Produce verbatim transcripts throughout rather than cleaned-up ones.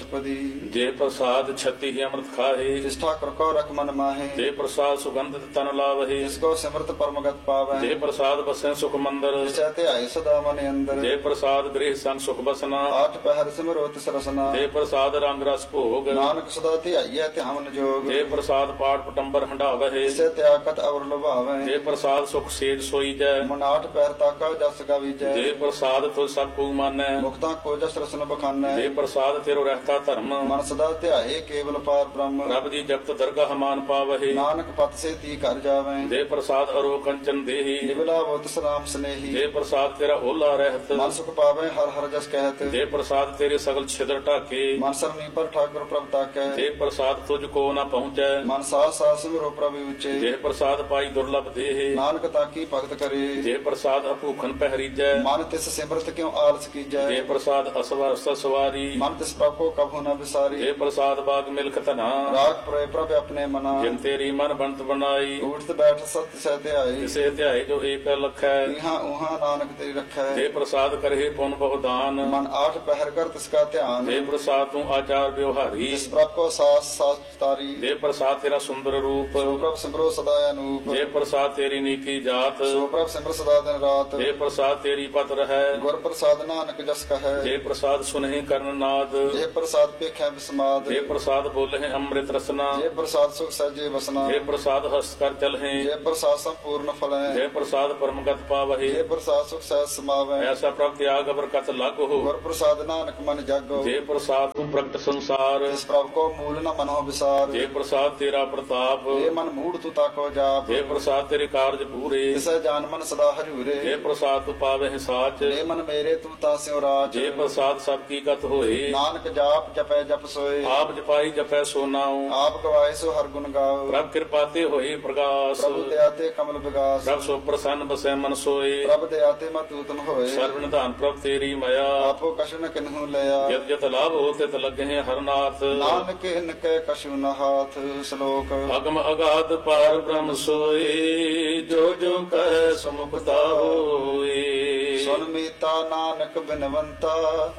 अष्टपदी। जे प्रसाद छत्ती ही अमृत खाहे, जिस ठाकुर को रख मन माहे, जे प्रसाद सुगंधित तन लावहे, जिसको सिमरत परमगत पावै, जे प्रसाद बसे सुख मंदिर, जिसै ध्याए सदा मन अंदर, जे प्रसाद गृह संग सुख बसना, आठ पहर सिमरो तिस रसना, जे प्रसाद रंग रस भोग, नानक सदा ध्याइयै ध्यान जोग, जे प्रसाद पाठ पटंबर हंडावहे, जिसै त्यागत अवर लुभावै, जे प्रसाद सुख सेज सोई जै, मन आठ पहर ताका जस गावीजै, जे प्रसाद तुझ सब को मानै, मुक्ता को जस रसन बखानै, जे प्रसाद तेरो रहता धर्म, मन सदा ध्याए केवल पार ब्रह्म, रब जी जपत दरगाह मान पावहे, नानक पत से ती कर जावै, जे प्रसाद अरो कंचन देही, निबला वो तिस राम स्नेही, जे प्रसाद तेरा ओला रहत, मन सुख पावै हर हर जस कहत, जे प्रसाद तेरे सगल छिद्र ढाके, मन सरनी पर ठाकुर प्रभ ताकै, जे प्रसाद तुझको न पहुँचै, मन सास सास सिमरो प्रभु उच्चे, जे प्रसाद पाई दुर्लभ देहे, नानक ताकी भगत करे, जे प्रसाद अभूखन पहरीजै, मन तिस सिमरत क्यों आलस कीजै, जे प्रसाद असवर सवारी, मन तिस प्रभ को कभू न विसारी, जे प्रसाद बाग मिल्क तना, राग प्रय प्रभ अपने मना, जिन तेरी मन बनत बनाई, उठत बैठ सत्य सह ध्याई, इसे ध्याय जो एक लख है, इहाँ उहाँ नानक तेरी रखै, जे प्रसाद करहे पुन बहुदान, मन आठ पहर कर तिसका ध्यान, जे प्रसाद तू आचार व्यवहारी, जिस प्रभ को सास सास तारी, जे प्रसाद तेरा सुंदर रूप, सो प्रभ सिमरो सदा अनूप, जे प्रसाद तेरी नीकी जात, सो प्रभ सिमर सदा दिन रात, जे प्रसाद तेरी पत्र है, गुर प्रसाद नानक जस कहै, जे प्रसाद सुनहि कर्ण नाद, जे प्रसाद पेखै विस्माद, जे प्रसाद बोलहि अमृत रसना, जे प्रसाद सुख सहजे वसना, जे प्रसाद हस्त कर चलहि, जे प्रसाद संपूर्ण फलै, जे प्रसाद परमगत पावहि, जे प्रसाद सुख सहज समावै, ऐसा प्रभ त्याग बरकत लागो, गुर प्रसाद नानक मन जागो, जे प्रसाद तू प्रगट संसार, जिस प्रभ को मूल न मनो विसार, जे प्रसाद तेरा प्रताप, जे मन मूढ़ तू ताको जाप, जे प्रसाद तेरे कार्य पूरे, तिसै जान मन सदा हजूरे, जे प्रसाद तू पावहि साच, जे मन मेरे तू तास्यो राज, जे प्रसाद सब की गत होए, नानक जाप जपै जप सोए, आप जपाई जपै सो नाउ, आप गवाए सो हर गुण गाओ, प्रभ कृपा ते होए प्रकाश, प्रभु दयाते कमल विगास, प्रभ सो प्रसन्न बसै मन सोए, प्रभ दयाते मत उत्तम होए, सर्व निधान प्रभ तेरी मया, आपो कछु न किन्हु लया, जत जत लाभ हो तित लगे हरनाथ, नानक इनके कछु न हाथ। श्लोक अगम अगाध पार ब्रह्म सोए, जो जो कह सुमुखता होए, सुन मीता नानक बिनवंता,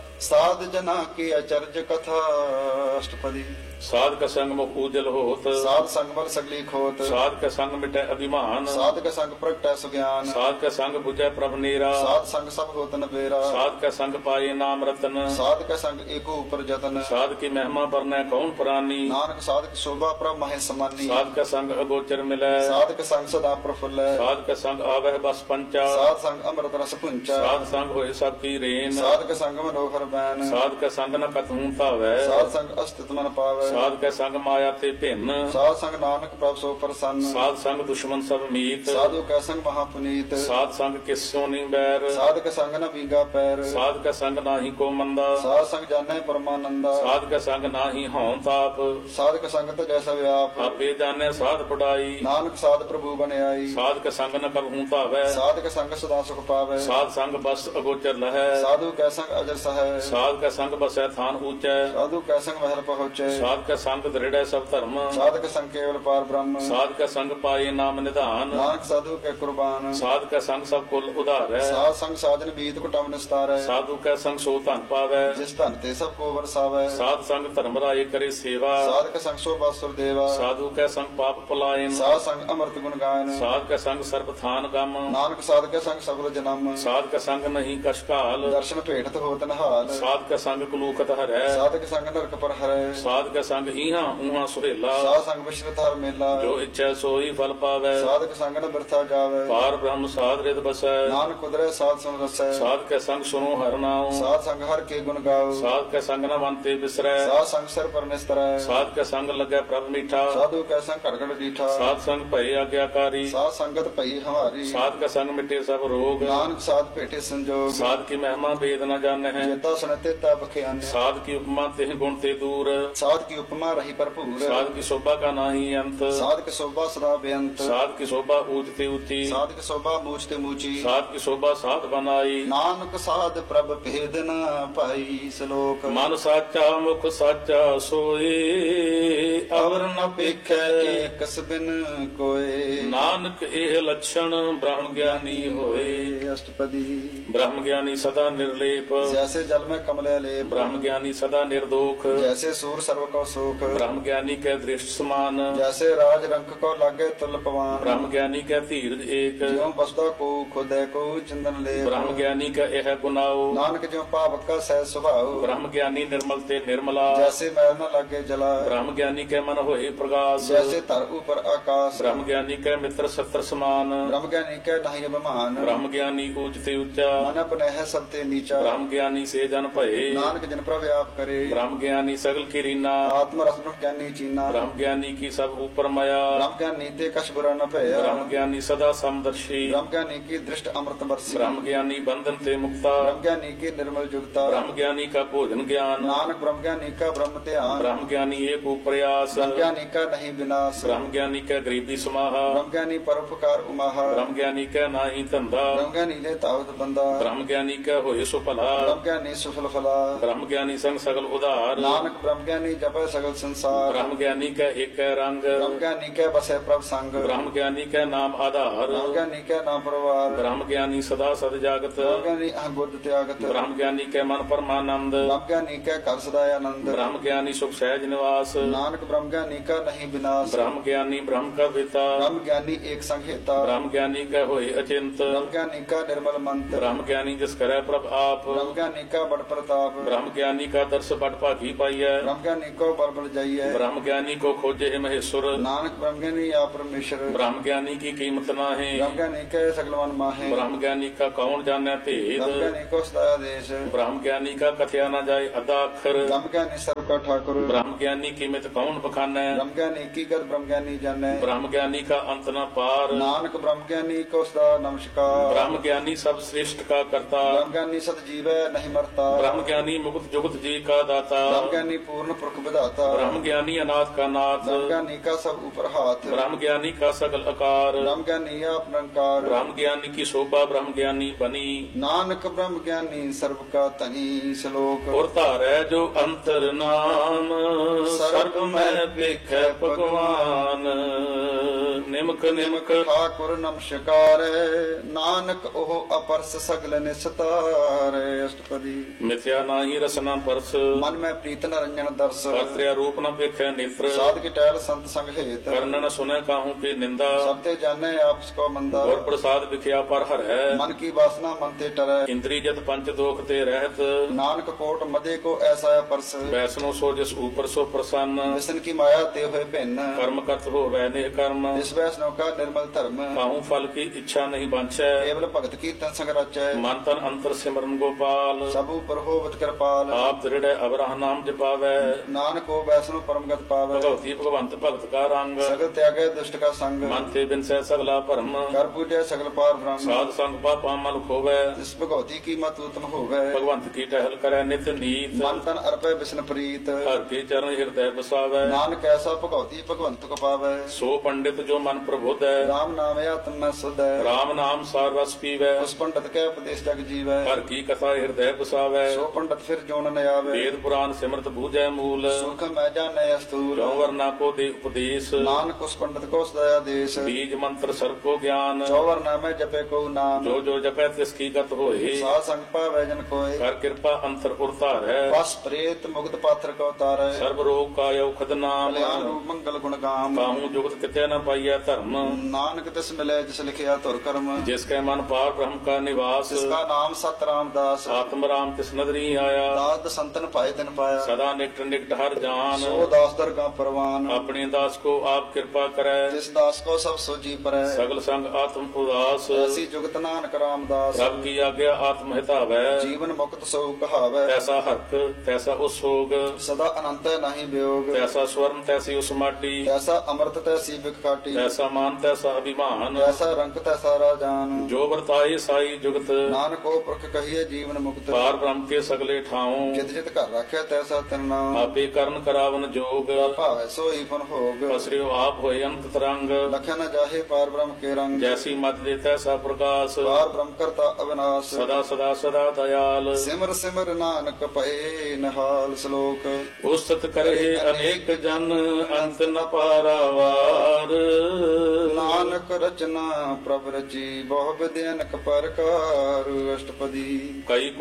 साध जना की अचर्ज कथा। अष्टपदी। साध का संग मुख उजल होत, साध संग बल सगली खोत, साध का संग मिटै अभिमान, साध का संग प्रगटै सुज्ञान, साध का संग बुझै प्रभ नीरा, साध संग सब होत न बेरा, साध का संग पाए नाम रतन, साध का संग एको ऊपर जतन, साध की महिमा बरनै कौन प्राणी, नानक साध की शोभा प्रभ महे समानी, साध का संग अगोचर मिलै, साध का संग सदा प्रफुल्ल, साध का संग आवह बस पंचा, साध संग अमृत रस पुंचा, साध संग होए सब की रेन, साध का संग मनोहर बैन, साध का संग न कतहूं तावै, साध संग अस्तित्व मन पावै, साध का संग माया ते भिन्न, साध संग नानक प्रभ सो प्रसन्न, साध संग दुश्मन सब मीत, साधु का संग महापुनीत, साध संग किस सोनी बैर, साध का संग न बीगा पैर, साध का संग नाही को मंदा, साध संग जाने परमानंदा, साध का संग नाही हों ताप, साध का संग तो जैसा व्याप, आपे जाने साध पढ़ाई, नानक साध प्रभु बने आई, साध का संग न कबहूं तावै, साध का संग सदा सुख पावै, साध संग बस अगोचर लहै, साधु का संग अजर सहै, साध का संग बसै थान ऊंचै, साधु का संग महल पहुँचे, साध का संग दृढ़ सब धर्म, साध का संग केवल पार ब्रह्म, साध का संग पाए नाम निधान, नानक साधु के कुर्बान, साध का संग सब कुल उधार है, साध संग साधन बीत कुटम निस्तार है, साधु का संग सो धन पावै, जिस धन ते सब को बरसावै, साध संग धर्म राय करे सेवा, साध का संग सो बासुर देवा, साधु का संग पाप पलायन, साध संग अमृत गुण गायन, साध का संग सर्व थान गम, नानक साध के संग सगल जन्म, साध का संग नहीं कश काल, दर्शन भेटत होत नहाल, साध का संग कुलूकत हरै, साध के संग नरक पर हरै, साध का संग इहां उहां सुहेला, साध संग विश्रित हर मेला, जो इच्छा सोई फल पावै, साध के संग न बिरथा जावै, पार ब्रह्म साध रित बसै, नानक उदरै साध सुन रसै, साध के संग सुनो हर नाम, साध संग हर के गुण गाओ, साध के संग न बनते बिसरै, साध संग सिर पर निस्तरै, साध के संग लगे प्रभ मीठा, साधु के संग घड़घड़ डीठा, साध संग भय आज्ञाकारी, साध संगत भई हमारी, साध का संग मिटे सब रोग, नानक साध भेटे संजोग, साध की महिमा वेद न जाने है, जेता सुनते ता बख्यान, साध की उपमा तेह गुण ते दूर, साध की उपमा रही भरपूर, साध की शोभा का नाही अंत, साध की शोभा सदा बेअंत, साध की शोभा ऊंचते ऊंची, साध की शोभा मूछते मूची, साध की शोभा साध बनाई, नानक साध प्रभ भेद न पाई। श्लोक मन साचा मुख साचा सोए, अवर न पेखै एक बिन कोय, नानक एह लक्षण ब्रह्म ज्ञानी होए। अष्टपदी। ब्रह्म ज्ञानी सदा निर्लेप, जैसे जल जल में कमले लेप ब्रह्म ज्ञानी सदा निर्दोख जैसे सूर सर्व को सुख ब्रह्म ज्ञानी के दृष्ट समान जैसे राज रंक को लागे तुल पवान ब्रह्म ज्ञानी का धीरज एक ज्यों बसदा को खुदे को चंदन ले ब्रह्म ज्ञानी का यह गुनाओ नानक ज्यों पावक का सह स्वभाव ब्रह्म ज्ञानी निर्मल ते निर्मला जैसे मैल न लागे जला ब्रह्म ज्ञानी के मन होए प्रकाश जैसे तर ऊपर आकाश ब्रह्म ज्ञानी के मित्र सत्र समान ब्रह्म ज्ञानी के नहीं अभिमान ब्रह्म ज्ञानी ऊंचते ऊंचा मन अपने है सबते नीचा ब्रह्म ज्ञानी से जन भये नानक जन पर व्याप करे ब्रह्म ज्ञानी सगल की रीना आत्म रस ब्रह्म ज्ञानी चीना ब्रह्म ज्ञानी की सब ऊपर माया ब्रह्म ज्ञानी ते कछ बुरा न भया ब्रह्म ज्ञानी सदा समदर्शी ब्रह्म ज्ञानी की दृष्ट अमृत बरसी ब्रह्म ज्ञानी बंधन ते मुक्ता ब्रह्म ज्ञानी की निर्मल जुगता ब्रह्म ज्ञानी का भोजन ज्ञान नानक ब्रह्म ज्ञानी का ब्रह्म ध्यान ब्रह्म ज्ञानी एक प्रयास ब्रह्म ज्ञानी का नहीं विनाश ब्रह्म ज्ञानी का गरीबी समाहा ब्रह्म ज्ञानी परोपकार उमाहा ब्रह्म ज्ञानी का नाही धंधा ब्रह्म ज्ञानी ले तावत बंदा ब्रह्म ज्ञानी का होए सुफला ब्रह्म ज्ञानी सुफल फला ब्रह्म ज्ञानी संग सगल उदार नानक ब्रह्म ज्ञानी जपे सगल संसार ब्रह्म ज्ञानी का एक रंग ब्रह्म ज्ञानी के बसे प्रभ संग ब्रह्म ज्ञानी का नाम आधार ब्रह्म ज्ञानी के नाम परवार ब्रह्म ज्ञानी सदा सद जागत ब्रह्म ज्ञानी अह बुद्ध त्यागत ब्रह्म ज्ञानी के मन परमानंद ब्रह्म ज्ञानी के कर सदायानंद ब्रह्म ज्ञानी सुख सहज निवास नानक ब्रह्म ज्ञानी का नहीं विनाश ब्रह्म ज्ञानी ब्रह्म का पिता ब्रह्म ज्ञानी एक संहिता ब्रह्म ज्ञानी का होए अचिंत ब्रह्म ज्ञानी का निर्मल मंत्र ब्रह्म ज्ञानी जिस करे प्रभ आप ब्रह्म ज्ञानी का बड़ प्रताप ब्रह्म ज्ञानी का दर्श बड़ भागी पाइय ब्रह्म ज्ञानी को बल बल जाइए ब्रह्म ज्ञानी को खोजे महेश्वर नानक ब्रह्म ज्ञानी या परमेश्वर ब्रह्म ज्ञानी की कीमत ना है ब्रह्म ज्ञानी के सकल मन माहे ब्रह्म ज्ञानी का कौन जाने भेद ब्रह्म ज्ञानी को सदा देश ब्रह्म ज्ञानी का कथया न जाए अदा अक्षर ब्रह्म ज्ञानी सर्व का ठाकुर ब्रह्म ज्ञानी कीमत कौन बखाने ब्रह्म ज्ञानी की गत ब्रह्म ज्ञानी जाने ब्रह्म ज्ञानी का अंत न पार नानक ब्रह्म ज्ञानी को सदा नमस्कार ब्रह्म ज्ञानी सब श्रेष्ठ का करता ब्रह्म ज्ञानी सद जीव नहीं मरता ब्रह्म ज्ञानी मुकुट जुगत जी का दाता ब्रह्म ज्ञानी पूर्ण पुरख विधाता ब्रह्म ज्ञानी अनाथ का नाथ ब्रह्म ज्ञानी का सब ऊपर हाथ ब्रह्म ज्ञानी का सकल आकार ब्रह्म ज्ञानी आप निरंकार ब्रह्म ज्ञानी की शोभा ब्रह्म ज्ञानी बनी नानक ब्रह्म ज्ञानी सर्व का तनी श्लोक और तारै जो अंतर नाम सर्ग में बिखे भगवान निमक निमक ठाकुर नमस्कार नानक ओह अपरस सगल निस्तार अष्टपदी मिथ्या नाही रसना परस मन में प्रीत न रंजन दर्श कर्त्या रूप न बिखे नेत्र साध की टहल संत संग हेत कर्ण न सुने काहू की निंदा सबते जाने आपस को मंदा और प्रसाद बिखया पर हर है मन की वासना मन ते टरै इंद्री जत पंच दोख ते रहत नानक कोट मदे को ऐसा परस वैष्णो सो जिस ऊपर सो प्रसन्न विष्णु की माया ते हुए भिन्न कर्म करत हो वैने कर्म इस वैष्णव का निर्मल धर्म काहू फल की इच्छा नहीं बांछै केवल भगत की तन संग रचै मन तन अंतर सिमरन गोपाल सब ऊपर होवत कृपाल आप दृढ़ अवराह नाम जपावै नानक को वैष्णव परम गत पावै भगवती भगवंत भगत का रंग सगल त्यागे दुष्ट का संग मन ते बिन सह सगला भरम कर पूजे सगल पार ब्रह्म साध संग पापा मल खोवै जिस भगवती की मत उत्तम होवै भगवंत की टहल करे नित नीत मन तन अर्पै विष्णु प्रीत हर के चरण हृदय बसावै नानक ऐसा भगवती भगवंत को पावै सो पंडित जो मन प्रबुद्ध है राम नाम आत्म में सुध है राम नाम सार रस पीवै उस पंडित के उपदेश जग जीवै हर की कथा हृदय बसावै सो पंडित फिर जोन न आवे वेद पुराण सिमरत बूझै मूल सुख मैं जाने अस्तूल क्यों वरना को दे उपदेश नानक उस पंडित को सदया देश बीज मंत्र सर्व को ज्ञान चौवर नामे जपे को नाम जो जो जपै तिसकी गत होए साध संग पावै जन कोय कर कृपा अंतर उरतार है बस प्रेत मुक्त पात्र को तारै सर्व रोग का औखद नाम कल्याण रूप मंगल गुण गाम काहू जुगत किते न पाइय धर्म नानक तिस मिले जिस लिखिया तुर कर्म जिसके मन पार ब्रह्म का निवास जिसका नाम सत रामदास आत्म राम तिस नदरी आया दास संतन पाए दिन पाया सदा निकट निकट हर जान सो दास दरगा परवान अपने दास को आप कृपा करे जिस दास को सब सोजी परै सगल संग आत्म उदास ऐसी जुगत नानक रामदास रब की आज्ञा आत्म हितावै जीवन मुक्त सो कहावै तैसा हर्क तैसा उसोग सदा अनंत नहीं वियोग तैसा स्वर्ण तैसी उस माटी तैसा अमृत तैसी बिखाटी तैसा मान तैसा अभिमान तैसा रंग तैसा राजान जो वर्ताए साई जुगत नानक को पुरख कहिए जीवन मुक्त पार ब्रह्म के सगले ठाऊं जित जित कर रखे तैसा तिन नाम आपे कर्ण करावन जोग भावै सोई फन भोग पसरियो आप होए अंत तरंग लख न जाहे पार ब्रह्म के रंग जैसी मत दे तैसा प्रकाश पार ब्रह्म करता अविनाश सदा सदा सदा दयाल सिमर सिमर नानक पए नहाल श्लोक उस्तत करे अनेक जन अंत न पारावार नानक रचना प्रभ रची बहु विद्यनक परकार अष्टपदी कई कोट होए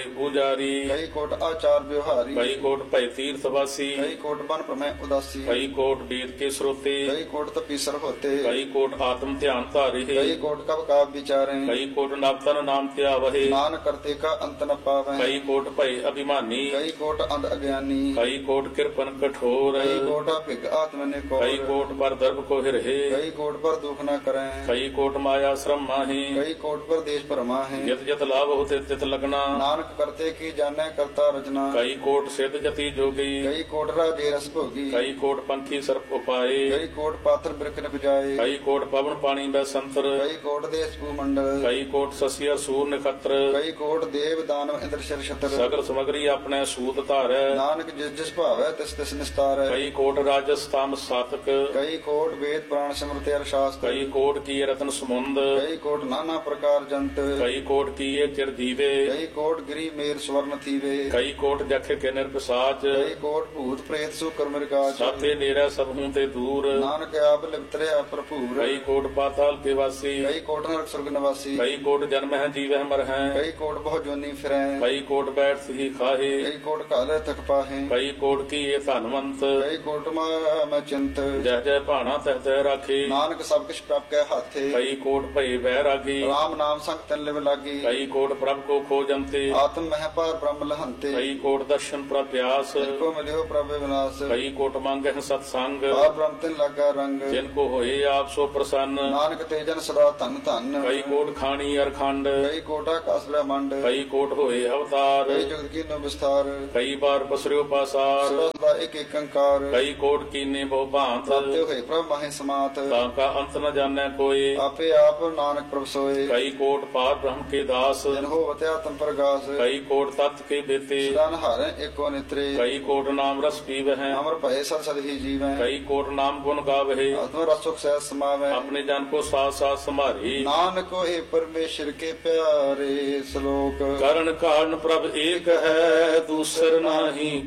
ਪੂਜਾਰੀ ਕਈ ਕੋਟ ਆਚਾਰ ਵਿਵਹਾਰੀ ਕਈ ਕੋਟ ਭੈ ਤੀਰਥ ਵਾਸੀ ਕਈ ਕੋਟ ਬਨ ਪ੍ਰਮੈ ਉਦਾਸੀ ਕਈ ਕੋਟ ਵੇਦ ਕੇ ਸਰੋਤੇ ਕਈ ਕੋਟ ਤਪੀਸਰ ਹੋਤੇ ਕਈ ਕੋਟ ਆਤਮ ਧਿਆਨ ਧਾਰੇ ਕਈ ਕੋਟ ਕਬ ਕਾਬ ਵਿਚਾਰੇ ਕਈ ਕੋਟ ਨਵਤਨ ਨਾਮ ਧਿਆਵਹਿ ਨਾਨਕ ਕਰਤੇ ਕਾ ਅੰਤ ਨ ਪਾਵੈ ਕਈ ਕੋਟ ਭੈ ਅਭਿਮਾਨੀ ਕਈ ਕੋਟ ਅੰਧ ਅਗਿਆਨੀ ਕਈ ਕੋਟ ਕਿਰਪਨ ਕਠੋਰ ਕਈ ਕੋਟ ਭਿਗ ਆਤਮ ਨੇ ਕੋ ਕਈ ਕੋਟ ਪਰ ਦਰਬ ਕੋ ਹਿਰਹਿ ਕਈ ਕੋਟ ਪਰ ਦੁਖ ਨ ਕਰੈ ਕਈ ਕੋਟ ਮਾਇਆ ਸ਼ਰਮ ਮਾਹੀ ਕਈ ਕੋਟ ਪਰ ਦੇਸ਼ ਭਰਮਾ ਹੈ ਜਿਤ ਜਿਤ ਲਾਭ ਹੋਤੇ ਤਿਤ ਲਗਨਾ ਨਾਨਕ ਕਰਤੇ ਕੀ ਜਾਣੈ ਕਰਤਾ ਰਚਨਾ ਕਈ ਕੋਟ ਸਿੱਧ ਜਤੀ ਜੋਗੀ ਕਈ ਕੋਟ ਰਾਜੇ ਰਸ ਭੋਗੀ ਕਈ ਕੋਟ ਪੰਖੀ ਸਰਪ ਉਪਾਏ ਕਈ ਕੋਟ ਪਾਤਰ ਬਿਰਖ ਨ ਬਜਾਏ ਕਈ ਕੋਟ ਪਵਨ ਪਾਣੀ ਬੈ ਸੰਤਰ ਕਈ ਕੋਟ ਦੇਸ ਭੂ ਮੰਡਲ ਕਈ ਕੋਟ ਸਸੀਆ ਸੂਰ ਨਖਤਰ ਕਈ ਕੋਟ ਦੇਵ ਦਾਨਵ ਇੰਦਰ ਸ਼ਰ ਛਤਰ ਸਗਲ ਸਮਗਰੀ ਆਪਣੇ ਸੂਤ ਧਾਰੈ ਨਾਨਕ ਜਿਸ ਜਿਸ ਭਾਵੈ ਤਿਸ ਤਿਸ ਨਿਸਤਾਰੈ ਕਈ ਕੋਟ ਰਾਜਸ ਤਾਮ ਸਾਤਕ ਕਈ ਕੋਟ ਵੇਦ ਪ੍ਰਾਣ ਸਿਮਰਤਿ ਅਰ ਸ਼ਾਸਤਰ ਕਈ ਕੋਟ ਕੀ ਰਤਨ ਸਮੁੰਦ ਕਈ ਕੋਟ ਨਾਨਾ ਪ੍ਰਕਾਰ ਜੰਤ ਕਈ ਕੋਟ ਕੀਏ ਚਿਰ ਦੀਵੇ ਕਈ ਕੋਟ ਗਿਰੀ ਮੇਰ ਸਵਰਨ ਥੀਵੇ ਕਈ ਕੋਟ ਜਖ ਕੇ ਨਿਰਪਸਾਚ ਕਈ ਕੋਟ ਭੂਤ ਪ੍ਰੇਤ ਸੂ ਕਰਮ ਰਿਕਾਜ ਸਾਥੇ ਨੇਰਾ ਸਭ ਹੂੰ ਤੇ ਦੂਰ ਨਾਨਕ ਆਪ ਲਿਪਤਰਿਆ ਭਰਪੂਰ ਕਈ ਕੋਟ ਪਾਤਾਲ ਕੇ ਵਾਸੀ ਕਈ ਕੋਟ ਨਰਕ ਸੁਰਗ ਨਿਵਾਸੀ ਕਈ ਕੋਟ ਜਨਮ ਹੈ ਜੀਵਹਿ ਮਰ ਹੈ ਕਈ ਕੋਟ ਬਹੁ ਜੋਨੀ ਫਿਰੈ ਕਈ ਕੋਟ ਬੈਠ ਸਹੀ ਖਾਹੇ ਕਈ ਕੋਟ ਕਾਲੇ ਤਕ ਪਾਹੇ ਕਈ ਕੋਟ ਕੀਏ ਧਨਵੰਤ ਕਈ ਕੋਟ ਮਾ ਮੈਂ ਚਿੰਤ ਜਹ ਜਹ ਭਾਣਾ ਤਹ ਤਹ ਰਾਖੇ ਨਾਨਕ ਸਭ ਕਿਛ ਪ੍ਰਭ ਕੈ ਹਾਥੇ ਕਈ ਕੋਟ ਭਏ ਬਹਿ ਰਾਗੀ ਰਾਮ ਨਾਮ ਸੰਗ ਤਨ ਲਿਵ ਲਾਗੀ ਕਈ ਕੋਟ ਪ੍ਰਭ ਕੋ ਖੋਜੰਤੇ ਆਤਮ ਮਹਿ ਪਾਰ ਬ੍ਰਹਮ ਲਹੰਤੇ ਕਈ ਕੋਟ ਦਰਸ਼ਨ ਪ੍ਰਪਿਆਸ ਕੋ ਮਿਲਿਓ ਪ੍ਰਭ ਵਿਨਾਸ਼ ਕਈ ਕੋਟ ਮੰਗਹਿ ਸਤ ਸੰਗ ਪਾਰ ਬ੍ਰਹਮ ਤਿਨ ਲਾਗਾ ਰੰਗ ਜਿਨ ਕੋ ਹੋਏ ਆਪ ਸੋ ਪ੍ਰਸੰਨ ਨਾਨਕ ਤੇ ਜਨ ਸਦਾ ਧਨ ਧਨ ਕਈ ਕੋਟ ਖਾਣੀ ਅਰਖੰਡ ਕਈ ਕੋਟਾ ਕਾਸ ਬ੍ਰਹਮੰਡ ਕਈ ਕੋਟ ਹੋਏ ਅਵਤਾਰ ਕਈ ਜਗਤ ਕੀ ਨੋ ਵਿਸਤਾਰ ਕਈ ਬਾਰ ਪਸਰਿਓ ਪਾਸਾਰ ਸਦਾ ਸਦਾ ਇੱਕ ਇੱਕ ਅੰਕਾਰ ਕਈ ਕੋਟ ਕੀਨੇ ਬਹੁ ਭਾਂਤ ਸਤਿ ਹੋਏ ਪ੍ਰਭ ਮਾਹੇ ਸਮਾਤ ਤਾਂ ਕਾ ਅੰਤ ਨ ਜਾਣੈ ਕੋਏ ਆਪੇ ਆਪ ਨਾਨਕ ਪ੍ਰਭ ਸੋਏ ਕਈ ਕੋਟ ਪਾਰ ਬ੍ਰਹਮ ਕੇ ਦਾਸ ਜਨ ਹੋਵਤ ਆਤਮ ਪ੍ਰਗਾਸ ਕਈ ਕੋਟ ਤਤ ਕੇ ਬੇਤੇ ਸਦਾ ਨਹਾਰੈ ਏਕੋ ਨਿਤਰੇ ਕਈ ਕੋਟ ਨਾਮ ਰਸ ਪੀਵਹਿ ਅਮਰ ਭਏ ਸਦ ਸਦ ਹੀ ਜੀਵੈ ਕਈ ਕੋਟ ਨਾਮ ਗੁਣ ਗਾਵਹਿ ਆਤਮ ਰਸੁਖ ਸਹਿ ਸਮਾਵੈ ਆਪਣੇ ਜਨ ਕੋ ਸਾਥ ਸਾਥ ਸੰਭਾਰੀ ਨਾਨਕ ਹੋਏ ਪਰਮੇਸ਼ਰ ਕੇ ਪਿਆਰੇ ਸ਼ਲੋਕ ਕਰਨ ਕਾਰਨ ਪ੍ਰਭ ਏਕ ਹੈ ਦੂਸਰ ਨਾਹੀ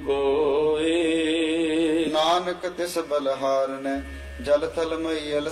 ਕੋਏ ਨਾਨਕ ਤਿਸ ਬਲਹਾਰਨੈ ਜਲ ਥਲ ਮਈਲ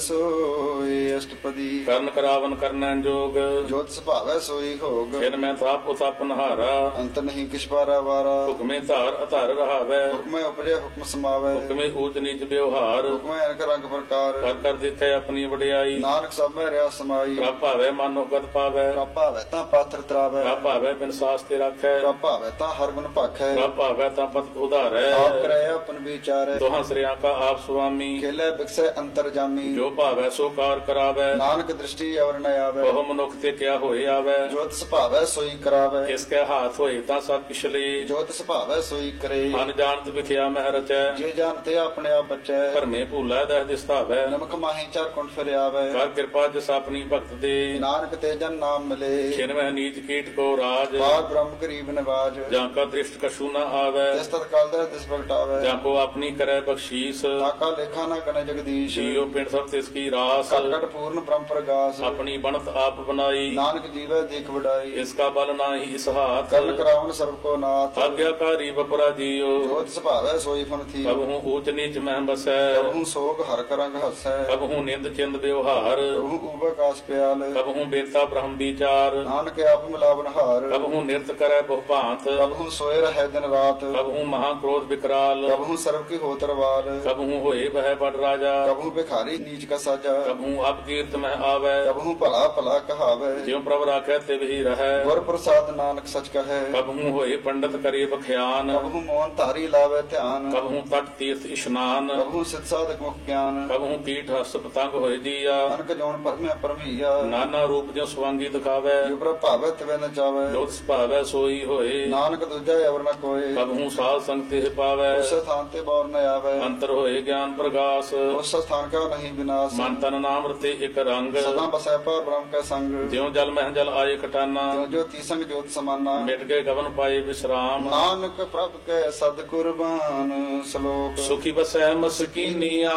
ਸੋਏ ਅਸ਼ਟਪਦੀ ਕਰਨ ਕਰਾਵਨ ਕਰਨੈ ਜੋਗ ਜੋਤ ਸੁਭਾਵੈ ਸੋਈ ਹੋਗ ਫਿਰ ਮੈਂ ਤਾਪ ਉਤਪ ਨਹਾਰਾ ਅੰਤ ਨਹੀਂ ਕਿਛ ਬਾਰਾ ਵਾਰਾ ਹੁਕਮੇ ਧਾਰ ਅਧਾਰ ਰਹਾਵੈ ਹੁਕਮੈ ਉਪਜੈ ਹੁਕਮ ਸਮਾਵੈ ਹੁਕਮੇ ਊਚ ਨੀਚ ਵਿਵਹਾਰ ਹੁਕਮੈ ਅਨਕ ਰੰਗ ਪ੍ਰਕਾਰ ਕਰ ਕਰ ਦਿੱਤੇ ਆਪਣੀ ਵਡਿਆਈ ਨਾਨਕ ਸਭ ਮੈਂ ਰਿਆ ਸਮਾਈ ਪ੍ਰਭ ਭਾਵੈ ਮਨੋ ਗਤ ਪਾਵੈ ਪ੍ਰਭ ਭਾਵੈ ਤਾਂ ਪਾਤਰ ਤਰਾਵੈ ਪ੍ਰਭ ਭਾਵੈ ਬਿਨ ਸਾਸ ਤੇ ਰੱਖੈ ਪ੍ਰਭ ਭਾਵੈ ਤਾਂ ਹਰ ਗੁਣ ਭਾਖੈ ਪ੍ਰਭ ਭਾਵੈ ਤਾਂ ਪਤ ਉਧਾਰੈ ਆਪ ਕਰੈ ਆਪਨ ਵਿਚਾਰੈ ਦੋਹਾਂ ਸ੍ਰਿਆਂ ਕਾ ਆਪ ਸੁਆਮੀ ਖੇਲੇ ਬਿਕਸੈ ਅੰਤਰ ਜਾਮੀ ਜੋ ਭਾਵੈ ਸੋ ਕਾਰ ਕਰਾਵੈ ਨਾਨਕ ਦ੍ਰਿਸ਼ਟੀ ਅਵਰ ਨ ਆਵੈ ਬਹੁ ਮਨੁੱਖ ਤੇ ਕਿਆ ਹੋਏ ਆਵੈ ਜੋਤ ਸੁਭਾਵੈ ਸੋਈ ਕਰਾਵੈ ਇਸ ਕੈ ਹਾਥ ਹੋਏ ਤਾਂ ਸਭ ਪਿਛਲੇ ਜੋਤ ਸੁਭਾਵੈ ਸੋਈ ਕਰੇ ਮਨ ਜਾਣਤ ਵਿਖਿਆ ਮਹਿ ਰਚੈ ਜੇ ਜਾਣਤੇ ਆਪਣੇ ਆਪ ਬਚੈ ਭਰਮੇ ਭੂਲਾ ਦਹ ਦਿਸਤਾਵੈ ਨਮਕ ਮਾਹੀ ਚਾਰ ਕੁੰਡ ਫਿਰ ਆਵੈ ਕਰ ਕਿਰਪਾ ਜਿਸ ਆਪਣੀ ਭਗਤ ਦੇ ਨਾਨਕ ਤੇ ਜਨ ਨਾਮ ਮਿਲੇ ਖਿਨ ਮਹਿ ਨੀਚ ਕੀਟ ਕੋ ਰਾਜ ਬਾਰ ਬ੍ਰਹਮ ਗਰੀਬ ਨਿਵਾਜ ਜਾਂ ਕਾ ਦ੍ਰਿਸ਼ਟ ਕਛੂ ਨ ਆਵੈ ਤਿਸ ਤਤ ਕਾਲ ਦਾ ਤਿਸ ਪ੍ਰਗਟਾਵੈ ਜਾਂ ਕੋ ਆਪਣੀ ਕਰੈ ਬਖਸ਼ੀਸ ਤਾਕਾ ਲੇਖਾ ਨਾ ਕਨੇ ਜਗਦੀਸ਼ ਜੀਉ ਪਿੰਡ ਸਭ ਤਿਸ ਕੀ ਰਾਸ ਘਟ ਘਟ ਪੂਰਨ ਬ੍ਰਹਮ ਪ੍ਰਗਾਸ ਆਪਣੀ ਬਣਤ ਆਪ ਬਨਾਈ ਨਾਨਕ ਜੀਵੈ ਦੇਖ ਵਡਾਈ ਇਸ ਕਾ ਬਲ ਨਾਹੀ ਇਸ ਹਾਥ ਕਰਨ ਕਰਾਵਨ ਸਰਬ ਕੋ ਨਾਥ ਆਗਿਆਕਾਰੀ ਬਪਰਾ ਜੀਉ ਜੋਤ ਸੁਭਾਵੈ ਸੋਈ ਫਨ ਥੀ ਕਬਹੂ ਊਚ ਨੀਚ ਮਹਿ ਬਸੈ ਕਬਹੂ ਸੋਗ ਹਰ ਕਰੰਗ ਹਸੈ ਕਬਹੂ ਨਿੰਦ ਚਿੰਦ ਵਿਵਹਾਰ ਕਬਹੂ ਉਬਕਾਸ ਪਿਆਲ ਕਬਹੂ ਬੇਤਾ ਬ੍ਰਹਮ ਵਿਚਾਰ ਨਾਨਕ ਆਪ ਮਿਲਾਵਨ ਹਾਰ ਕਬਹੂ ਨਿਰਤ ਕਰੈ ਬਹੁ ਭਾਂਤ ਕਬਹੂ ਸੋਏ ਰਹਿ ਦਿਨ ਰਾਤ ਕਬਹੂ ਮਹਾ ਕ੍ਰੋਧ ਵਿਕਰਾਲ ਕਬਹੂ ਸਰਬ ਕੀ ਹੋ ਤਰਵਾਰ ਕਬਹੂ ਹੋਏ ਬਹਿ ਬੜ ਰਾਜਾ ਕਬਹੂ ਭਿਖਾਰੀ ਨੀਚ ਕਾ ਸਾਜਾ ਕਬਹੂ ਅਬ ਕੀਰਤ ਮਹਿ ਆਵੈ ਕਬਹੂ ਭਲਾ ਭਲਾ ਕਹਾਵੈ ਜਿਉ ਪ੍ਰਭ ਰਾਖੈ ਤਿਵ ਹੀ ਰਹੈ ਗੁਰ ਪ੍ਰਸਾਦ ਨਾਨਕ ਸਚ ਕਹੈ ਕਬਹੂ ਹੋਏ ਪੰਡਤ ਕਰੇ ਬਖਿਆਨ ਕਬਹੂ ਮੋਹਨ ਧਾਰੀ ਲਾਵੇ ਧਿਆਨ ਕਬਹੂ ਤਟ ਤੀਰਥ ਇਸ਼ਨਾਨ ਕਬਹੂ ਸਿਧ ਸਾਧਕ ਮੁਖ ਗਿਆਨ ਕਬਹੂ ਕੀਟ ਹਸ ਪਤੰਗ ਹੋਏ ਜੀਆ ਅਨਕ ਜੋਨ ਪਰਮੇ ਪਰਮਈਆ ਨਾਨਾ ਰੂਪ ਜਿਉ ਸਵਾਂਗੀ ਦਿਖਾਵੈ ਜੋ ਪ੍ਰਭ ਭਾਵੈ ਤਵੇ ਨ ਚਾਵੈ ਜੋਤ ਸੁਭਾਵੈ ਸੋਈ ਹੋਏ ਨਾਨਕ ਦੂਜਾ ਅਵਰ ਨ ਕੋਏ ਕਬਹੂ ਸਾਧ ਸੰਗ ਤੇ ਪਾਵੈ ਉਸ ਸਥਾਨ ਤੇ ਬੌਰ ਨ ਆਵੈ ਅੰਤਰ ਹੋਏ ਗਿਆਨ ਪ੍ਰਗਾਸ ਉਸ ਸਥਾਨ ਕਾ ਨਹੀਂ ਵਿਨਾਸ਼ ਮਨ ਤਨ ਨਾਮ ਰਤੇ ਇਕ ਰੰਗ ਸਦਾ ਬਸੈ ਪਰ ਬ੍ਰਹਮ ਕੈ ਸੰਗ ਜਿਉ ਜਲ ਮਹਿ ਜਲ ਆਏ ਕਟਾਨਾ ਜੋ ਜੋ ਤੀਸੰਗ ਜੋਤ ਸਮਾਨਾ ਮਿਟ ਗਏ ਗਵਨ ਪਾਏ ਵਿਸਰਾਮ ਨਾਨਕ ਪ੍ਰਭ ਕੈ ਸਦ ਕੁਰਬਾਨ ਸ਼ਲੋਕ ਸੁਖੀ ਬਸੈ ਮਸਕੀਨੀਆ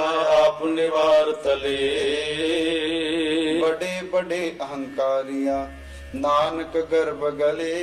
ਆਪ ਨਿਵਾਰ ਤਲੇ ਬੜੇ ਬੜੇ ਅਹੰਕਾਰੀਆਂ ਨਾਨਕ ਗਰਭ ਗਲੇ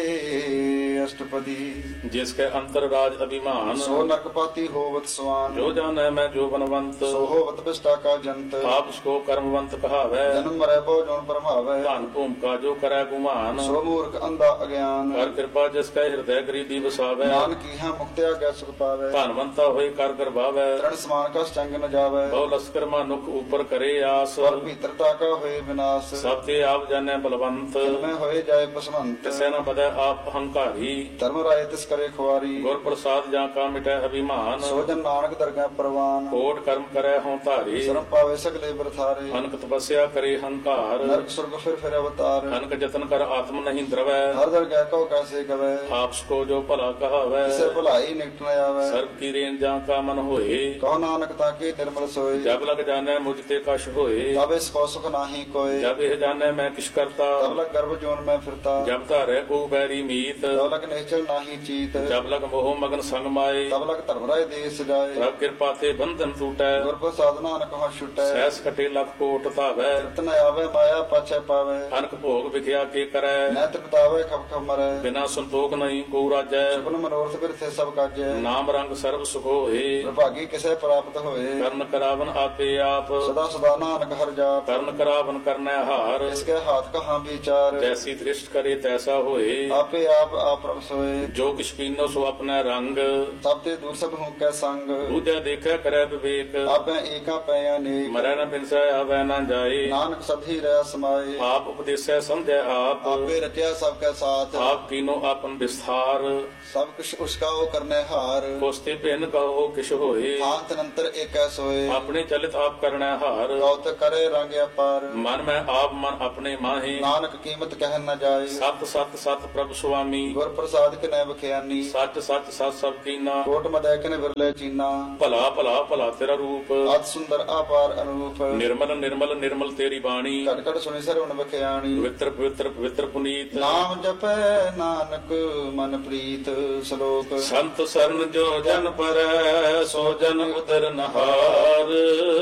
ਅਸ਼ਟਪਦੀ। ਜਿਸ ਕੇ ਅੰਤਰ ਰਾਜ ਅਭਿਮਾਨ, ਸੋ ਨਰਕਪਾਤੀ ਹੋਵਤ ਸਵਾਨ। ਜੋ ਜਾਣੈ ਮੈਂ ਜੋ ਬਨਵੰਤ, ਸੋ ਹੋਵਤ ਬਿਸ਼ਟਾ ਕਾ ਜੰਤ। ਆਪ ਸਕੋ ਕਰਮਵੰਤ ਕਹਾਵੈ, ਜਨਮ ਮਰੈ ਬਹੁ ਜੋਨ ਪਰਮਾਵੈ। ਧਨ ਭੂਮਿਕਾ ਜੋ ਕਰੈ ਗੁਮਾਨ, ਸੋ ਮੂਰਖ ਅੰਧਾ ਅਗਿਆਨ। ਕਰ ਕਿਰਪਾ ਜਿਸ ਕੈ ਹਿਰਦੈ ਗਰੀਬੀ ਵਸਾਵੈ। ਨਾਨਕ ਕੀਹਾ ਮੁਕਤਿਆ ਗੈ ਸੁਖ ਪਾਵੈ। ਧਨਵੰਤਾ ਹੋਏ ਕਰ ਗਰਭਾਵੈ, ਤ੍ਰਣ ਸਮਾਨ ਕਸ ਚੰਗ ਨ ਜਾਵੈ। ਬਹੁ ਲਸਕਰ ਮਾਨੁਖ ਉਪਰ ਕਰੇ ਆਸ। ਪਰ ਭੀਤਰਤਾ ਕਾ ਹੋਏ ਵਿਨਾਸ਼। ਸਭ ਤੇ ਆਪ ਜਾਣੈ ਬਲਵੰਤ, ਮੈਂ ਹੋਏ ਜਾਏ ਪਸਵੰਤ। ਤਿਸੈ ਨ ਬਦੈ ਆਪ ਹੰਕਾਰੀ। ਧਰਮ ਰਾਏ ਤਿਸ ਕਰੇ ਖੁਆਰੀ। ਗੁਰ ਪ੍ਰਸਾਦ ਜਾਂ ਕਾ ਮਿਟੈ ਅਭਿਮਾਨ, ਸੋ ਜਨ ਨਾਨਕ ਦਰਗਹਿ ਪ੍ਰਵਾਨ। ਕੋਟ ਕਰਮ ਕਰੈ ਹੋਂ ਧਾਰੀ। ਸ਼ਰਮ ਪਾਵੇ ਸਗਲੇ ਬਰਥਾਰੇ। ਅਨਕ ਤਪੱਸਿਆ ਕਰੇ ਹੰਕਾਰ, ਨਰਕ ਸੁਰਗ ਫਿਰ ਫਿਰ ਅਵਤਾਰ। ਅਨਕ ਜਤਨ ਕਰ ਆਤਮ ਨਹੀਂ ਦਰਵੈ। ਹਰ ਦਰਗਹਿ ਕਉ ਕੈਸੇ ਗਵੈ। ਆਪ ਸਕੋ ਜੋ ਭਲਾ ਕਹਾਵੈ, ਕਿਸੇ ਭਲਾਈ ਨਿਕਟ ਨ ਆਵੈ। ਸਰਬ ਕੀ ਰੇਨ ਜਾਂ ਕਾ ਮਨ ਹੋਏ। ਕਹੋ ਨਾਨਕ ਤਾਂ ਕੀ ਨਿਰਮਲ ਸੋਏ। ਜਬ ਲਗ ਜਾਣੈ ਮੁਝ ਤੇ ਕਛ ਹੋਏ। ਤਬ ਇਸ ਕੋ ਸੁਖ ਨਾਹੀ ਕੋਏ। ਜਬ ਇਹ ਜਾਣੈ ਮੈਂ ਕਿਛ ਕਰਤਾ, ਤਬ ਲਗ ਗਰਭ ਜੋਨ ਮੈਂ ਫਿਰਤਾ। ਜਬ ਧਾਰੈ ਕੋ ਬੈਰੀ ਮੀਤ। ਤਬ ਲਗ ਨਿਸ਼ਚਲ ਨਾਹੀ ਚੀਤ। ਜਬ ਲਗ ਮੋਹ ਮਗਨ ਸੰਗ ਮਾਏ। ਤਬ ਲਗ ਧਰਮ ਰਾਏ ਦੇਸ ਜਾਏ। ਪ੍ਰਭ ਕਿਰਪਾ ਤੇ ਬੰਧਨ ਟੂਟੈ, ਗੁਰ ਪ੍ਰਸਾਦ ਨਾਨਕ ਹਉ ਛੁਟੈ। ਸਹਿਸ ਕਟੇ ਲਖ ਕੋਟ ਧਾਵੈ। ਤਨ ਆਵੇ ਮਾਇਆ ਪਾਛੈ ਪਾਵੇ। ਅਨਕ ਭੋਗ ਵਿਖਿਆ ਕੇ ਕਰੈ, ਨੈਤ ਬਿਤਾਵੇ ਖਪ ਖਪ ਮਰੈ। ਬਿਨਾ ਸੰਤੋਖ ਨਹੀਂ ਕੋ ਰਾਜੈ। ਸੁਪਨ ਮਨੋਰਥ ਬਿਰਥੇ ਸਭ ਕਾਜੈ। ਨਾਮ ਰੰਗ ਸਰਬ ਸੁਖ ਹੋਏ, ਵਿਭਾਗੀ ਕਿਸੇ ਪ੍ਰਾਪਤ ਹੋਏ। ਕਰਨ ਕਰਾਵਨ ਆਪੇ ਆਪ। ਸਦਾ ਸਦਾ ਨਾਨਕ ਹਰਿ ਜਾਪ। ਕਰਨ ਕਰਾਵਨ ਕਰਨੈ ਹਾਰ, ਇਸਕੇ ਹਾਥ ਕਹਾਂ ਵਿਚਾਰ। ਜੈਸੀ ਦ੍ਰਿਸ਼ਟ ਕਰੇ ਤੈਸਾ ਹੋਏ। ਆਪੇ ਆਪ ਆਪ ਪ੍ਰਭ ਸੋਏ। ਜੋ ਕਿਛ ਕੀਨੋ ਸੋ ਆਪਣਾ ਰੰਗ, ਸਭ ਤੇ ਦੂਰ ਸਭ ਹੂੰ ਕੈ ਸੰਗ। ਦੂਜਾ ਦੇਖੈ ਕਰੈ ਵਿਵੇਕ। ਆਪੇ ਏਕਾ ਪੈ ਅਨੇਕ। ਮਰੈ ਨ ਬਿਨਸੈ ਆਵੈ ਨ ਜਾਏ। ਨਾਨਕ ਸਭੀ ਰਹਿ ਸਮਾਏ। ਆਪ ਉਪਦੇਸੈ ਸਮਝੈ ਆਪ। ਆਪੇ ਰਚਿਆ ਸਭ ਕੈ ਸਾਥ। ਆਪ ਕੀਨੋ ਆਪਨ ਵਿਸਥਾਰ, ਸਭ ਕੁਛ ਉਸਕਾ ਉਹ ਕਰਨੇ ਹਾਰ। ਕੋਸਤੇ ਭਿੰਨ ਕਹੋ ਕਿਛ ਹੋਏ। ਹਾਥ ਅਨੰਤਰ ਏਕੈ ਸੋਏ। ਆਪਣੇ ਚਲਿਤ ਆਪ ਕਰਨੈ ਹਾਰ, ਕਉਤ ਕਰੇ ਰੰਗ ਅਪਾਰ। ਮਨ ਮੈਂ ਆਪ ਮਨ ਆਪਣੇ ਮਾਹੇ। ਨਾਨਕ ਕੀਮਤ ਕਹਿ ਨ ਜਾਏ। ਸਤ ਸਤ ਸਤ ਪ੍ਰਭ ਸੁਆਮੀ, ਗੁਰ ਪ੍ਰਸਾਦ ਕਿਨੈ ਬਖਿਆਨੀ। ਸੱਚ ਸੱਚ ਸਤ ਸਭ ਕੀਨਾ। ਕੋਟ ਮਦੈ ਕਿਨੇ ਵਿਰਲੇ ਚੀਨਾ। ਭਲਾ ਭਲਾ ਭਲਾ ਤੇਰਾ ਰੂਪ, ਅਤ ਸੁੰਦਰ ਆਪਾਰ ਅਨੂਪ। ਨਿਰਮਲ ਨਿਰਮਲ ਨਿਰਮਲ ਤੇਰੀ ਬਾਣੀ। ਘਟ ਘਟ ਸੁਣੀ ਸਰਵਣ ਬਖਿਆਣੀ। ਪਵਿੱਤਰ ਪਵਿੱਤਰ ਪਵਿੱਤਰ ਪੁਨੀਤ। ਨਾਮ ਜਪੈ ਨਾਨਕ ਮਨ ਪ੍ਰੀਤ। ਸ਼ਲੋਕ ਸੰਤ ਸਰਨ ਜੋ ਜਨ ਪਰੈ, ਸੋ ਜਨ ਉਦਰ ਨਹਾਰ।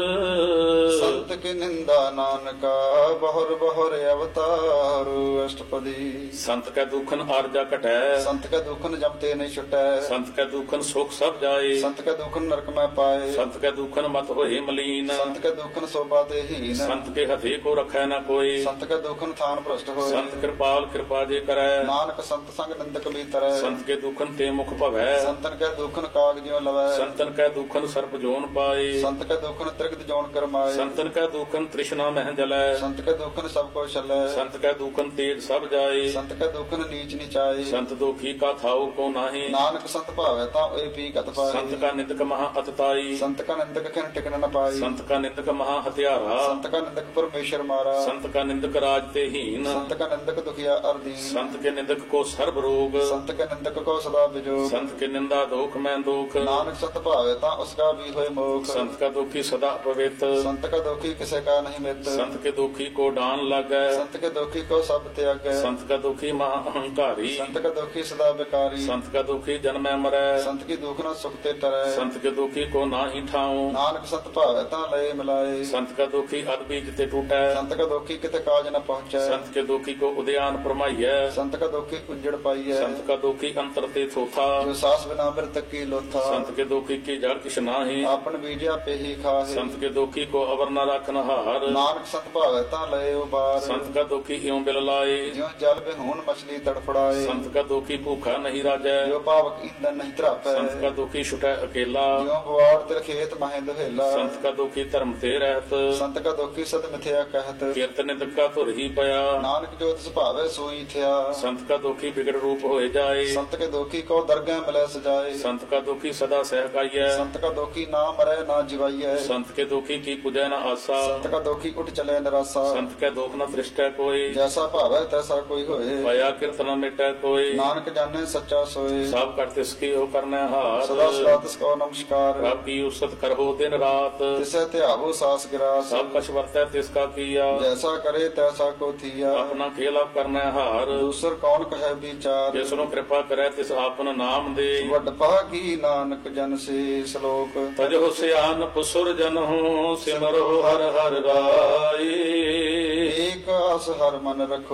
ਸੰਤ ਕੀ ਨਿੰਦਾ ਨਾਨਕਾ, ਬਹੁਰ ਬਹੁਰ ਅਵਤਾਰ। ਅਸ਼ਟਪਦੀ। ਸੰਤ ਕੈ ਦੁਖਨ ਆਰਜਾ ਘਟੈ, ਸੰਤ ਕੈ ਦੁਖਨ ਜਮ ਤੇ ਨਹੀਂ ਛੁਟੈ। ਸੰਤ ਕੈ ਦੁਖਨ ਸੁਖ ਸਭ ਜਾਏ। ਸੰਤ ਕੈ ਦੁਖਨ ਨਰਕ ਮੈਂ ਪਾਏ। ਸੰਤ ਕੈ ਦੁਖਨ ਮਤ ਹੋਏ ਮਲੀਨ। ਸੰਤ ਕੈ ਦੁਖਨ ਸੋਭਾ ਤੇ ਹੀਨ। ਸੰਤ ਕੇ ਹਥੇ ਕੋ ਰਖੈ ਨ ਕੋਈ। ਸੰਤ ਕੈ ਦੁਖਨ ਥਾਨ ਭ੍ਰਸ਼ਟ ਹੋਏ। ਸੰਤ ਕਿਰਪਾਲ ਕਿਰਪਾ ਜੇ ਕਰੈ। ਨਾਨਕ ਸੰਤ ਸੰਗ ਨਿੰਦਕ ਬੀਤਰੈ। ਸੰਤ ਕੇ ਦੁਖਨ ਤੇ ਮੁਖ ਭਵੈ। ਸੰਤਨ ਕੈ ਦੁਖਨ ਕਾਗ ਜਿਉ ਲਵੈ। ਸੰਤਨ ਕੈ ਦੁਖਨ ਸਰਪ ਜੋਨ ਪਾਏ। ਸੰਤ ਕੈ ਦੁਖਨ ਤ੍ਰਿਗਤ ਜੋਨ ਕਰਮਾਏ। ਸੰਤਨ ਕੈ ਦੁਖਨ ਤ੍ਰਿਸ਼ਨਾ ਮਹਿ ਜਲੈ। ਸੰਤ ਕੈ ਦੁਖਨ ਸਭ ਕੋ ਛਲੈ। ਸੰਤ ਕੈ ਦੁਖਨ ਤੇਜ ਸਭ ਜਾਏ। ਸੰਤ ਕੈ ਦੁਖਨ ਨੀਚ ਨਿਚਾਏ। ਸੰਤ ਦੁਖੀ ਕਾ ਥਾਉ ਕੋ ਨਾਹੀ। ਨਾਨਕ ਸੰਤ ਭਾਵੈ ਤਾਂ ਏ ਪੀ ਕਤ ਪਾਏ। ਸੰਤ ਕਾ ਨਿੰਦਕ ਮਹਾ ਅਤਤਾਈ। ਸੰਤ ਕਾ ਨਿੰਦਕ ਖਿਨ ਟਿਕਨ ਨ ਪਾਈ। ਸੰਤ ਕਾ ਨਿੰਦਕ ਮਹਾ ਹਤਿਆਰਾ। ਸੰਤ ਕਾ ਨਿੰਦਕ ਪਰਮੇਸ਼ਰ ਮਾਰਾ। ਸੰਤ ਕਾ ਨਿੰਦਕ ਰਾਜ ਤੇ ਹੀਨ। ਸੰਤ ਕਾ ਨਿੰਦਕ ਦੁਖੀਆ ਅਰਦੀਨ। ਸੰਤ ਕੇ ਨਿੰਦਕ ਕੋ ਸਰਬ ਰੋਗ। ਸੰਤ ਕੈ ਨਿੰਦਕ ਕੋ ਸਦਾ ਬਿਜੋਗ। ਸੰਤ ਕੇ ਨਿੰਦਾ ਦੋਖ ਮੈਂ ਦੋਖ। ਨਾਨਕ ਸੰਤ ਭਾਵੈ ਤਾਂ ਉਸਕਾ ਵੀ ਹੋਏ ਮੋਖ। ਸੰਤ ਕਾ ਦੁਖੀ ਸਦਾ ਪਵਿੱਤ। ਸੰਤ ਕਾ ਦੁਖੀ ਕਿਸੇ ਕਾ ਨਹੀਂ ਮਿੱਤ। ਸੰਤ ਕੇ ਦੁਖੀ ਕੋ ਡਾਨ ਲਾਗੈ। ਸੰਤ ਕੇ ਦੁਖੀ ਕੋ ਸਭ ਤਿਆਗੈ। ਸੰਤ ਕਾ ਦੁਖੀ ਮਹਾ ਅਹੰਕਾਰੀ। ਸੰਤ ਕਾ ਦੁਖੀ ਸਦਾ ਬਿਕਾਰੀ। ਸੰਤ ਕਾ ਦੁਖੀ ਜਨਮੈ ਮਰੈ। ਸੰਤ ਕੀ ਦੁਖ ਨਾ ਸੁਖ ਤੇ ਤਰੈ। ਸੰਤ ਕੇ ਦੁਖੀ ਕੋ ਨਾਹੀ ਠਾਉ। ਨਾਨਕ ਸੰਤ ਭਾਵੈ ਤਾਂ ਲਏ ਮਿਲਾਏ। ਸੰਤ ਕਾ ਦੁਖੀ ਅਦਬੀਜ ਤੇ ਟੂਟੈ। ਸੰਤ ਕਾ ਦੁਖੀ ਕਿਤੇ ਕਾਜ ਨ ਪਹੁੰਚੈ। ਸੰਤ ਕੇ ਦੁਖੀ ਕੋ ਉਦਿਆਨ ਪਰਮਾਈਐ। ਸੰਤ ਕਾ ਦੁਖੀ ਉਜੜ ਪਾਈਐ। ਸੰਤ ਕਾ ਦੁਖੀ ਅੰਤਰ ਤੇ ਥੋਥਾ। ਜੋ ਸਾਸ ਬਿਨਾ ਬਿਰਤ ਕੀ ਲੋਥਾ। ਸੰਤ ਕੇ ਦੁਖੀ ਕੀ ਜੜ ਕਿਛ ਨਾਹੀ। ਆਪਨ ਬੀਜਿਆ ਪੇਹੀ ਖਾਹੇ। ਸੰਤ ਕੇ ਦੁਖੀ ਕੋ ਅਵਰ ਨ ਰਖਨ ਹਾਰ। ਨਾਨਕ ਸੰਤ ਭਾਵੈ ਤਾਂ ਲਏ ਉਬਾਰ। ਸੰਤ ਕਾ ਦੁਖੀ ਇਉ ਬਿਲ ਲਾਏ। ਜਿਉ ਜਲ ਬਿਹੂਣ ਮਛਲੀ ਤੜਫੜਾਏ। ਸੰਤ ਕਾ ਦੁਖੀ ਭੂਖਾ ਨਹੀਂ ਰਾਜੈ। ਜਿਉ ਪਾਵਕ ਇੰਦਨ ਨਹੀਂ ਧਰਾਪੈ। ਸੰਤ ਕਾ ਦੁਖੀ ਛੁਟੈ ਅਕੇਲਾ। ਜਿਉ ਬਵਾੜ ਤਿਲ ਖੇਤ ਮਹਿ ਦੁਹੇਲਾ। ਸੰਤ ਕਾ ਦੁਖੀ ਧਰਮ ਤੇ ਰਹਿਤ। ਸੰਤ ਕਾ ਦੁਖੀ ਸਦ ਮਿਥਿਆ ਕਹਿਤ। ਕੀਰਤ ਨਿੰਦਕ ਕਾ ਧੁਰ ਹੀ ਪਿਆ। ਨਾਨਕ ਜੋ ਤਿਸ ਭਾਵੈ ਸੋਈ ਥਿਆ। ਸੰਤ ਕਾ ਦੁਖੀ ਬਿਗੜ ਰੂਪ ਹੋਏ ਜਾਏ। ਸੰਤ ਕੇ ਦੁਖੀ ਕੋ ਦਰਗਹਿ ਮਿਲੈ ਸਜਾਏ। ਸੰਤ ਕਾ ਦੁਖੀ ਸਦਾ ਸਹਿਕਾਈਐ। ਸੰਤ ਕਾ ਦੁਖੀ ਨਾ ਮਰੈ ਨਾ ਜਿਵਾਈਐ। ਸੰਤ ਕੇ ਦੁਖੀ ਕੀ ਪੁਜੈ ਨ ਆਸਾ। ਸੰਤ ਕਾ ਦੁਖੀ ਉੱਠ ਚਲੇ ਨਿਰਾਸਾ। ਸੰਤ ਕੈ ਦੁਖ ਨ ਦ੍ਰਿਸ਼ਟੈ ਕੋਈ। ਜੈਸਾ ਭਾਵੈ ਤੈਸਾ ਕੋਈ ਹੋਏ। ਪਾਇਆ ਕਿਰਤ ਨ ਮਿਟੈ ਕੋਈ। ਨਾਨਕ ਜਾਣੈ ਸੱਚਾ ਸੋਏ। ਸਭ ਕਰ ਤਿਸ ਕੀ ਹੋ ਕਰਨੈ ਹਾਰ। ਸਦਾ ਸਦਾ ਤਿਸ ਕੋ ਨਮਸਕਾਰ। ਰੱਬ ਕੀ ਉਸਤ ਕਰਹੁ ਦਿਨ ਰਾਤ। ਤਿਸੈ ਧਿਆਵੋ ਸਾਸ ਗਿਰਾਸ। ਸਭ ਕਛ ਵਰਤੈ ਤਿਸ ਕਾ ਕੀਆ। ਜੈਸਾ ਕਰੇ ਤੈਸਾ ਕੋ ਥੀਆ। ਆਪਣਾ ਖੇਲ ਆਪ ਕਰਨੈ ਹਾਰ। ਦੂਸਰ ਕੌਣ ਕਹੈ ਵਿਚਾਰ। ਜਿਸ ਨੂੰ ਕਿਰਪਾ ਕਰੈ ਤਿਸ ਆਪਨ ਨਾਮ ਦੇ। ਵੱਡ ਭਾਗੀ ਨਾਨਕ ਜਨ ਸੇ। ਸ਼ਲੋਕ ਤਜਹੁ ਸਿਆਨਪ ਸੁਰ ਜਨਹੁ ਸਿਮਰੋ ਹਰ ਹਰ ਰਾਏ। ਏਕ ਆਸ ਹਰ ਮਨ ਰਖੋ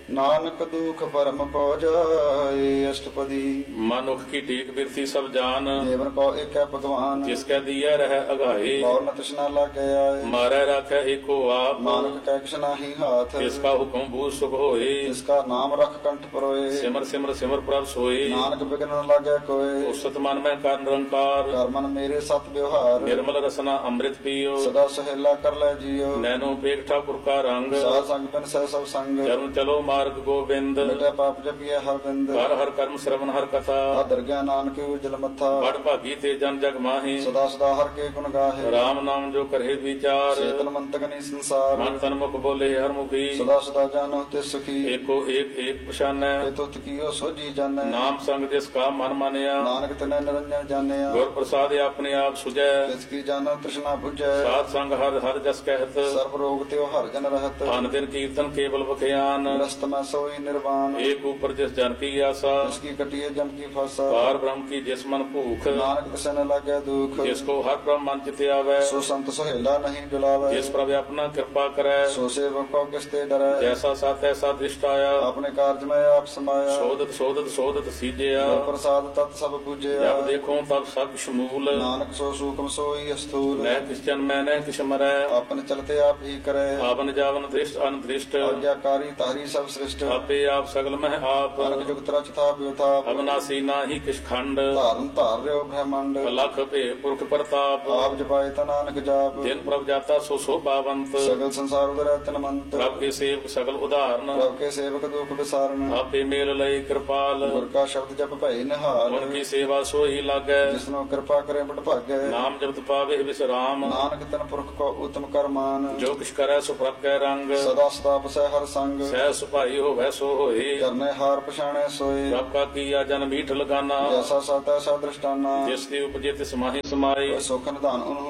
ਨਾਨਕ ਦੁਖ ਪਰਮ ਪਉ ਜਾਏ। ਅਸ਼ਟਪਦੀ ਮਨੁੱਖ ਕੀ ਟੇਕ ਬਿਰਤੀ ਸਭ ਜਾਨ, ਦੇਵਨ ਕੋ ਏਕੈ ਭਗਵਾਨ। ਜਿਸ ਕੈ ਦੀਐ ਰਹਿ ਅਗਾਏ, ਔਰ ਨ ਤ੍ਰਿਸ਼ਨਾ ਲਾਗੈ ਆਏ। ਮਾਰੈ ਰਾਖੈ ਏਕੋ ਆਪ, ਨਾਨਕ ਕੈ ਕਿਛ ਨਾਹੀ ਹਾਥ। ਜਿਸ ਕਾ ਹੁਕਮ ਬੂਝ ਸੁਖ ਹੋਏ, ਜਿਸ ਕਾ ਨਾਮ ਰਖ ਕੰਠ ਪਰੋਏ। ਸਿਮਰ ਸਿਮਰ ਸਿਮਰ ਪ੍ਰਭ ਸੋਏ। ਨਾਨਕ ਬਿਗਨ ਨ ਲਾਗੈ ਕੋਏ। ਉਸਤ ਮਨ ਮੈਂ ਕਰ ਨਿਰੰਕਾਰ, ਕਰ ਮਨ ਮੇਰੇ ਸਤ ਵਿਵਹਾਰ। ਨਿਰਮਲ ਰਸਨਾ ਅੰਮ੍ਰਿਤ ਪੀਓ, ਸਦਾ ਸਹੇਲਾ ਕਰ ਲੈ ਜੀਓ। ਨੈਨੋ ਪੇਖ ਠਾਕੁਰ ਕਾ ਰੰਗ, ਸਾਧ ਸੰਗ ਪਿਨ ਸਹਿ ਸਭ ਸੰਗ। ਚਰਨ ਚਲੋ ਮਾਰਗ ਗੋਬਿੰਦ, ਮਿਟੈ ਪਾਪ ਜਪੀਐ ਹਰ ਬਿੰਦ। ਹਰ ਹਰ ਕਰਮ ਸ਼ਰਵਨ ਹਰ ਕਥਾ, ਆਦਰ ਗਿਆਨ ਨਾਨਕ ਉਜਲ ਮੱਥਾ। ਬੜ ਭਾਗੀ ਤੇ ਜਨ ਜਗ ਮਾਹੀ, ਸਦਾ ਸਦਾ ਹਰ ਕੇ ਗੁਣ ਗਾਹੇ। ਰਾਮ ਨਾਮ ਜੋ ਕਰੇ ਵਿਚਾਰ, ਚੇਤਨ ਮੰਤਕ ਨੀ ਸੰਸਾਰ। ਮਨ ਤਨ ਮੁਖ ਬੋਲੇ ਹਰ ਮੁਖੀ, ਸਦਾ ਸਦਾ ਜਾਨੋ ਤੇ ਸੁਖੀ। ਏਕੋ ਏਕ ਏਕ ਪਛਾਨੈ, ਤੇ ਤੁਤ ਕੀਓ ਸੋਜੀ ਜਾਣੈ। ਨਾਮ ਸੰਗ ਜਿਸ ਕਾ ਮਨ ਮਾਨਿਆ, ਨਾਨਕ ਤਨੈ ਨਿਰੰਜਨ ਜਾਣਿਆ। ਗੁਰ ਪ੍ਰਸਾਦ ਆਪਣੇ ਆਪ ਸੁਝੈ, ਤਿਸ ਕੀ ਜਾਣੋ ਤ੍ਰਿਸ਼ਨਾ 부ਝੈ। ਸਾਧ ਸੰਗ ਹਰ ਹਰ ਜਸ ਕਹਿਤ, ਸਰਬ ਰੋਗ ਤੇ ਹਰ ਜਨ ਰਹਤ। ਅਨ ਦਿਨ ਕੀਰਤਨ ਕੇਵਲ ਬਖਿਆਨ, ਰਸਤ ਮੈਂ ਸੋਈ ਨਿਰਵਾਨ। ਏਕ ਉਪਰ ਜਿਸ ਜਨ ਕੀ ਆਸਾ, ਤਿਸ ਕੀ ਕਟਿਏ ਜਮ ਕੀ ਫਾਸਾ। ਪਾਰ ਬ੍ਰਹਮ ਕੀ ਜਿਸ ਮਨ ਭੂਖ, ਨਾਨਕ ਤਿਸੈ ਨ ਲਾਗੈ ਦੁਖ। ਜਿਸ ਕੋ ਹਰ ਬ੍ਰਹਮ ਮਨ ਚਿਤ ਆਵੈ, ਸੋ ਸੰਤ ਸੋਹਿਲਾ ਨਹੀਂ ਜੁਲਾਵੈ। ਜਿਸ ਪ੍ਰਭ ਆਪਣਾ ਕਿਰਪਾ ਕਰੈ, ਸੋ ਸੇਵਕ ਕੋ ਕਿਸ ਤੇ ਡਰੈ। ਜੈਸਾ ਸਤ ਐਸਾ ਦ੍ਰਿਸ਼ਟ ਆਇਆ, ਆਪਣੇ ਕਾਰਜ ਮੈਂ ਆਪ ਸਮਾਇਆ। ਸੋਧਤ ਸੋਧਤ ਸੋਧਤ ਸੀਜਿਆ, ਗੁਰ ਪ੍ਰਸਾਦ ਤਤ ਸਭ ਪੂਜਿਆ। ਜਬ ਦੇਖੋ ਤਬ ਸਭ ਸ਼ਮੂਲ, ਨਾਨਕ ਸੋ ਸੂਖਮ ਸੋਈ ਅਸਥੂਲ। ਮੈਂ ਕਿਸ ਜਨਮੈ ਨੈ ਕਿਛ ਮਰੈ, ਆਪਨ ਚਲਤੇ ਆਪ ਹੀ ਕਰੈ। ਆਵਨ ਜਾਵਨ ਦ੍ਰਿਸ਼ਟ ਅਨਦ੍ਰਿਸ਼ਟ, ਆਗਿਆਕਾਰੀ ਤਾਰੀ ਸਭ ਸ੍ਰਿਸ਼ਟ। ਆਪੇ ਆਪ ਸਗਲ ਮਹਿ ਆਪ, ਅਨਕ ਜੁਗਤ ਰਚ ਥਾਪ ਵਿਥਾਪ। ਅਬਨਾਸੀ ਨਾਹੀ ਕਿਛ ਖੰਡ, ਧਾਰਨ ਧਾਰ ਰਿਓ ਬ੍ਰਹਮੰਡ। ਲਖ ਭੇ ਪੁਰਖ ਪ੍ਰਤਾਪ, ਆਪ ਜਪਾਏ ਤਾ ਨਾਨਕ ਜਾਪ। ਜਿਨ ਪ੍ਰਭ ਜਾਤਾ ਸੋ ਸੋਭਾਵੰਤ, ਸਗਲ ਸੰਸਾਰ ਉਦਰੈ ਤਨਮੰਤ। ਪ੍ਰਭ ਕੇ ਸੇਵਕ ਸਗਲ ਉਦਾਹਰਨ, ਪ੍ਰਭ ਕੇ ਸੇਵਕ ਦੁਖ ਵਿਸਾਰਨ। ਆਪੇ ਮੇਲ ਲਈ ਕਿਰਪਾਲ, ਗੁਰ ਕਾ ਸ਼ਬਦ ਜਪ ਭਈ ਨਿਹਾਲ। ਗੁਣ ਕੀ ਸੇਵਾ ਸੋਈ ਲਾਗੈ, ਜਿਸਨੋ ਕਿਰਪਾ ਕਰੇ ਬਟ ਭਾਗੈ। ਨਾਮ ਜਪਤ ਪਾਵੇ ਵਿਸਰਾਮ, ਨਾਨਕ ਤਨ ਪੁਰਖ ਕੋ ਉਤਮ ਕਰਮਾਨ। ਜੋ ਕਿਛ ਕਰੈ ਸੋ ਪ੍ਰਭ ਕੈ ਰੰਗ, ਸਦਾ ਸਦਾ ਬਸੈ ਹਰ ਸੰਗ। ਸਹਿ ਸੁਭਾਈ ਹੋਵੈ ਸੋ ਹੋਏ, ਕਰਨੇ ਹਾਰ ਪਛਾਣੈ ਸੋਏ। ਪ੍ਰਭ ਕਾ ਕੀਆ ਜਨ ਮੀਠ ਲਗਾਨਾ, ਜੈਸਾ ਸਤ ਐਸਾ ਦ੍ਰਿਸ਼ਟਾਨਾ। ਜਿਸ ਦੀ ਉਪਜੇ ਤਿਸ ਮਾਹੀ ਸਮਾਏ। ਸੁਖ ਨਿਧਾਨ